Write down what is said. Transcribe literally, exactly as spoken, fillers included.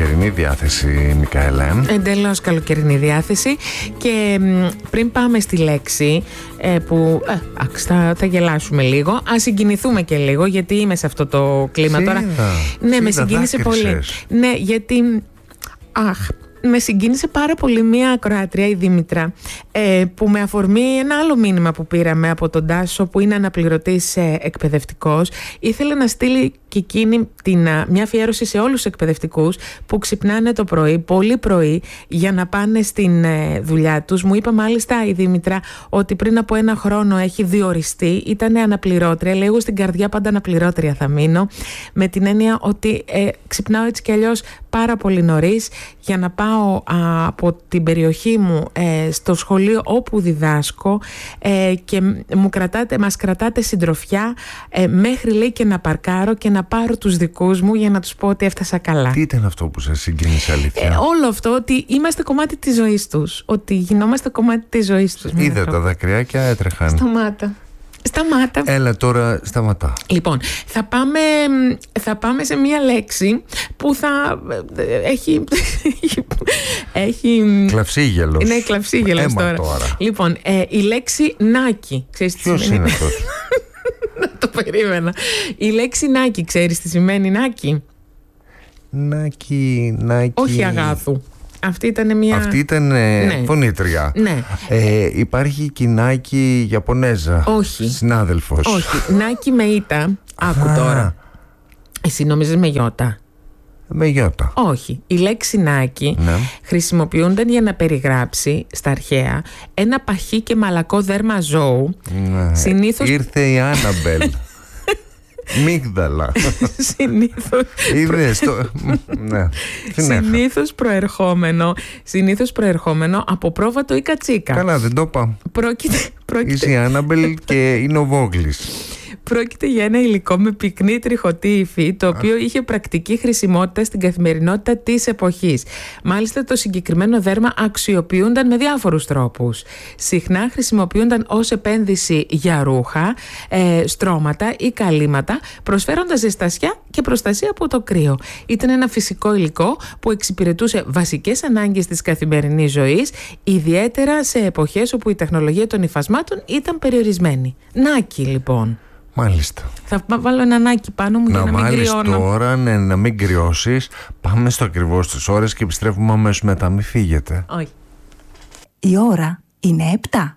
καλοκαιρινή διάθεση, Μικαέλα. Εντελώς καλοκαιρινή διάθεση. Και πριν πάμε στη λέξη που ε, θα, θα γελάσουμε λίγο, ας συγκινηθούμε και λίγο, γιατί είμαι σε αυτό το κλίμα Σίδα, τώρα. Ναι, σίδα, με συγκίνησε πολύ. δάκρυσες. Ναι, γιατί αχ, με συγκίνησε πάρα πολύ μία ακροάτρια, η Δήμητρα, ε, που με αφορμή ένα άλλο μήνυμα που πήραμε από τον Τάσο, που είναι αναπληρωτής ε, εκπαιδευτικός, ήθελε να στείλει και εκείνη την, α, μια αφιέρωση σε όλους τους εκπαιδευτικούς που ξυπνάνε το πρωί, πολύ πρωί, για να πάνε στην ε, δουλειά τους. Μου είπε μάλιστα η Δήμητρα ότι πριν από ένα χρόνο έχει διοριστεί, ήταν αναπληρώτρια, λέγω στην καρδιά πάντα αναπληρώτρια θα μείνω, με την έννοια ότι ε, ξυπνάω έτσι κι αλλιώς πάρα πολύ νωρίς για να πάω α, από την περιοχή μου ε, στο σχολείο όπου διδάσκω ε, και μου κρατάτε, μας κρατάτε συντροφιά ε, μέχρι, λέει, και να παρκάρω και να πάρω τους δικούς μου για να τους πω ότι έφτασα καλά. Τι ήταν αυτό που σας συγκίνησε, αλήθεια? Ε, όλο αυτό, ότι είμαστε κομμάτι της ζωής τους, ότι γινόμαστε κομμάτι της ζωής τους. Είδα τα δακρυάκια έτρεχαν. Σταμάτα. Σταμάτα. Έλα τώρα, σταματά. Λοιπόν, θα πάμε, θα πάμε σε μία λέξη που θα έχει... έχει κλαυσίγελος. Ναι, κλαυσίγελος τώρα. τώρα. Λοιπόν, ε, η λέξη νάκι. Ξέρεις τι Ποιος σημαίνει? είναι αυτός? Το περίμενα. Η λέξη νάκι, ξέρεις τι σημαίνει νάκι? Νάκι, νάκι. Όχι αγάθου. Αυτή ήταν μια... Αυτή ήταν ε, ναι. φωνήτρια. Ναι. Ε, υπάρχει κοινάκι Ιαπωνέζα. Όχι. Συνάδελφος. Όχι. Νάκι με ήτα. Άκου Α. τώρα. Εσύ νομίζεις με γιώτα? Με γιώτα. Όχι. Η λέξη νάκι Ναι. χρησιμοποιούνταν για να περιγράψει στα αρχαία ένα παχύ και μαλακό δέρμα ζώου. Ναι. Συνήθως... Ήρθε η Άναμπελ. Μίγδαλα. Συνήθως... Είδες το... ναι. Συνέχα. Συνήθως προερχόμενο, συνήθως προερχόμενο από πρόβατο ή κατσίκα. Καλά, δεν το είπα. Πρόκειται, πρόκειται, Είσαι η Άναμπελ και είναι ο Βόγλης. πρόκειται για ένα υλικό με πυκνή τριχωτή υφή, το οποίο είχε πρακτική χρησιμότητα στην καθημερινότητα της εποχής. Μάλιστα, το συγκεκριμένο δέρμα αξιοποιούνταν με διάφορους τρόπους. Συχνά χρησιμοποιούνταν ως επένδυση για ρούχα, ε, στρώματα ή καλύματα, προσφέροντας ζεστασιά και προστασία από το κρύο. Ήταν ένα φυσικό υλικό που εξυπηρετούσε βασικές ανάγκες της καθημερινής ζωής, ιδιαίτερα σε εποχές όπου η τεχνολογία των υφασμάτων ήταν περιορισμένη. Νάκι, λοιπόν. Μάλιστα. Θα βάλω ένα νάκι πάνω μου να για να μην κρυώνω. τώρα, ναι, να μην κρυώσεις. Πάμε στο ακριβώς τις ώρες και επιστρέφουμε αμέσως μετά. Μην φύγετε. Όχι. Η ώρα είναι επτά.